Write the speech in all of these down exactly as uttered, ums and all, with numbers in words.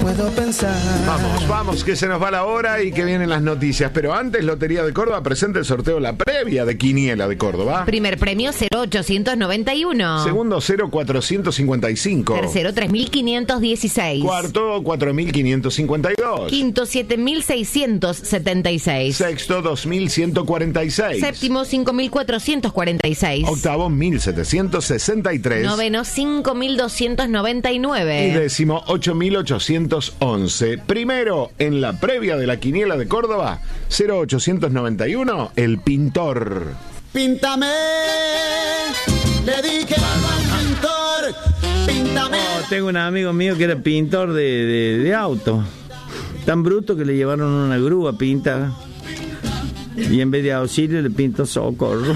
puedo pensar. Vamos, vamos, que se nos va la hora y que vienen las noticias. Pero antes, Lotería de Córdoba presenta el sorteo, la previa de Quiniela de Córdoba. Primer premio cero ochocientos noventa y uno. Segundo, cero cuatrocientos cincuenta y cinco. Tercero, tres mil quinientos dieciséis. Cuarto, cuatro mil quinientos cincuenta y dos. Quinto, siete mil seiscientos setenta y seis. Sexto, dos mil ciento cuarenta y seis. Séptimo, cinco mil cuatrocientos cuarenta y seis. Octavo, mil setecientos sesenta y tres. Noveno, cinco mil doscientos noventa y nueve. Y décimo, ocho mil ochocientos once. Primero, en la previa de la Quiniela de Córdoba, cero ochocientos noventa y uno, el pintor. Píntame, le dije al pintor, píntame. Oh, tengo un amigo mío que era pintor de, de, de auto. Tan bruto que le llevaron una grúa a pintar. Y en vez de auxilio le pintó socorro.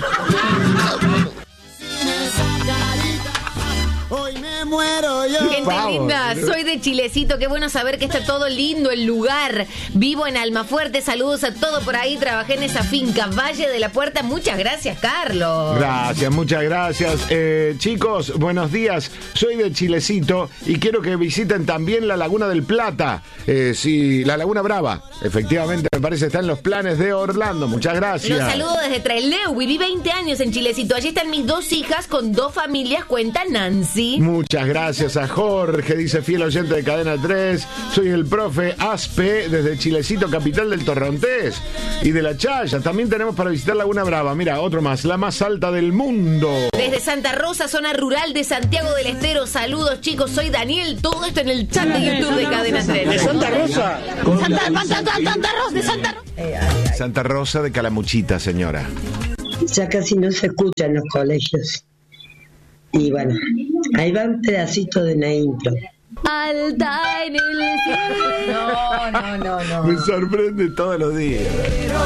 Muero yo. Gente Pavo, linda, ¿no? soy de Chilecito, qué bueno saber que está todo lindo el lugar. Vivo en Almafuerte, saludos a todo por ahí, trabajé en esa finca, Valle de la Puerta. Muchas gracias, Carlos. Gracias, muchas gracias. Eh, chicos, buenos días. Soy de Chilecito y quiero que visiten también la Laguna del Plata. Eh, sí, la Laguna Brava. Efectivamente, me parece está en los planes de Orlando. Muchas gracias. Los saludo desde Trelew, viví veinte años en Chilecito. Allí están mis dos hijas con dos familias, cuenta Nancy. Muchas gracias a Jorge, dice fiel oyente de Cadena tres. Soy el profe Aspe desde Chilecito, capital del Torrontés y de la Chaya. También tenemos para visitar Laguna Brava. Mira, otro más, la más alta del mundo. Desde Santa Rosa, zona rural de Santiago del Estero. Saludos, chicos, soy Daniel. Todo esto en el chat de YouTube de Cadena tres. ¿De Santa Rosa? Santa, Santa, Santa Rosa, de Santa Rosa. Santa Rosa de Calamuchita, señora. Ya casi no se escucha en los colegios. Y bueno, ahí va un pedacito de una intro. Alta en el cielo. No, no, no, no. Me sorprende todos los días.